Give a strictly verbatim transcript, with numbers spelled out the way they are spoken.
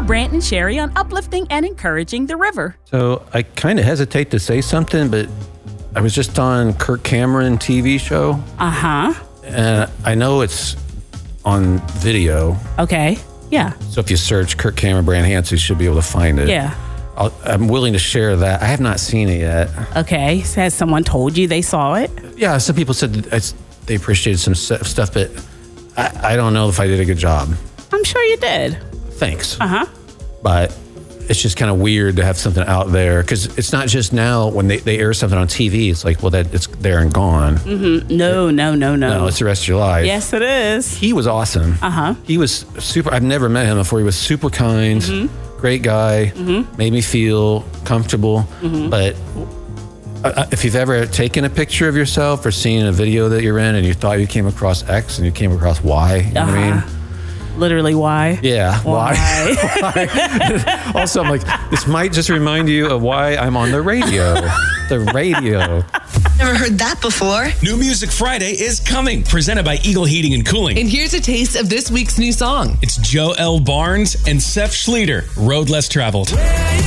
Brant and Sherry on uplifting and encouraging the river. So I kind of hesitate to say something, but I was just on Kirk Cameron T V show. Uh-huh. And I know it's on video. Okay. Yeah. So if you search Kirk Cameron, Brant Hansen, you should be able to find it. Yeah. I'll, I'm willing to share that. I have not seen it yet. Okay. So has someone told you they saw it? Yeah, some people said that it's, they appreciated some stuff, but I, I don't know if I did a good job. I'm sure you did. Thanks. Uh-huh. But it's just kind of weird to have something out there because it's not just now when they, they air something on T V. It's like, well, that it's there and gone. Mm-hmm. No, no, no, no. No, it's the rest of your life. Yes, it is. He was awesome. Uh-huh. He was super. I've never met him before. He was super kind, mm-hmm. great guy, mm-hmm. made me feel comfortable. Mm-hmm. But uh, if you've ever taken a picture of yourself or seen a video that you're in and you thought you came across X and you came across Y, you know uh-huh. what I mean? Literally, why? Yeah, why? Why? why? Also, I'm like, this might just remind you of why I'm on the radio. The radio. Never heard that before. New Music Friday is coming, presented by Eagle Heating and Cooling. And here's a taste of this week's new song. It's Joe L. Barnes and Seth Schleter, Road Less Traveled.